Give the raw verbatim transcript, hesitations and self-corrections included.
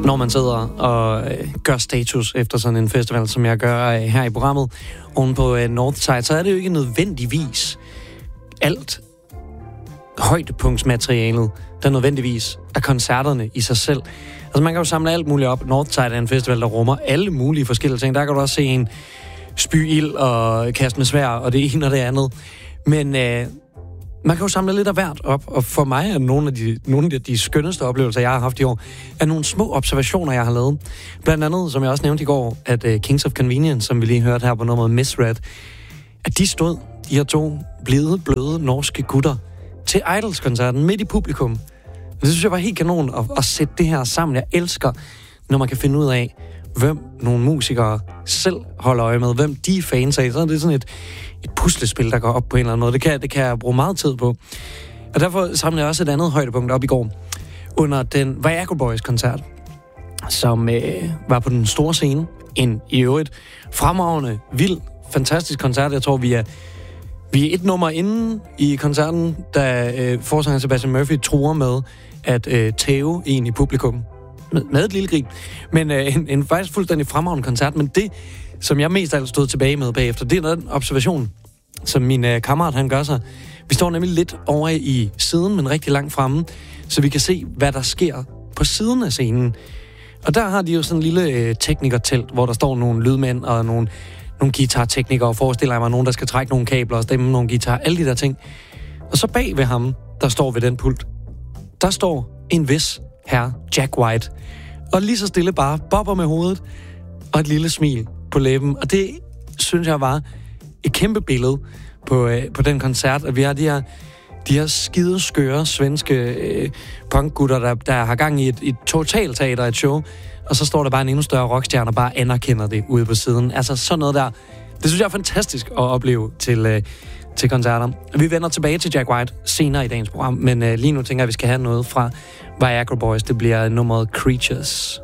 når man sidder og øh, gør status efter sådan en festival, som jeg gør øh, her i programmet, oven på øh, Northside, så er det jo ikke nødvendigvis alt højdepunktsmaterialet, der nødvendigvis er koncerterne i sig selv. Altså man kan jo samle alt muligt op. Northside er en festival, der rummer alle mulige forskellige ting. Der kan du også se en spy ild og kaste med sværd, og det ene og det andet. Men øh, man kan jo samle lidt af hvert op, og for mig er nogle af de, nogle af de skønneste oplevelser, jeg har haft i år, er nogle små observationer, jeg har lavet. Blandt andet, som jeg også nævnte i går, at uh, Kings of Convenience, som vi lige hørte her på nummeret Misread, at de stod, de her to blide, bløde norske gutter, til Idols-koncerten midt i publikum. Det synes jeg var helt kanon at, at sætte det her sammen. Jeg elsker, når man kan finde ud af, hvem nogle musikere selv holder øje med, hvem de er fans af. Så er det sådan et, et puslespil, der går op på en eller anden måde. Det kan, det kan jeg bruge meget tid på. Og derfor samlede jeg også et andet højdepunkt op i går, under den Viagra Boys-koncert, som øh, var på den store scene. En i øvrigt fremragende, vild, fantastisk koncert. Jeg tror, vi er, vi er et nummer inde i koncerten, da øh, forsanger Sebastian Murphy truer med at øh, tæve en i publikum. Med, med et lille grin. Men øh, en, en faktisk fuldstændig fremragende koncert. Men det, som jeg mest af alt stod tilbage med bagefter, det er den observation, som min øh, kammerat han gør sig. Vi står nemlig lidt over i siden, men rigtig langt fremme, så vi kan se, hvad der sker på siden af scenen. Og der har de jo sådan en lille øh, teknikertelt, hvor der står nogle lydmænd og nogle, nogle guitarteknikere, og forestiller jeg mig nogen, der skal trække nogle kabler og stemme nogle guitar, alle de der ting. Og så bag ved ham, der står ved den pult, der står en vis herre Jack White. Og lige så stille bare bobber med hovedet og et lille smil på læben. Og det synes jeg var et kæmpe billede på, øh, på den koncert, at vi har de her, de her skide skøre svenske øh, punkgutter, der, der har gang i et, et totalteater, et show, og så står der bare en endnu større rockstjerne og bare anerkender det ude på siden. Altså sådan noget der. Det synes jeg er fantastisk at opleve til, øh, til koncerter. Vi vender tilbage til Jack White senere i dagens program, men øh, lige nu tænker jeg, at vi skal have noget fra Viagra Boys. Det bliver nummeret Creatures.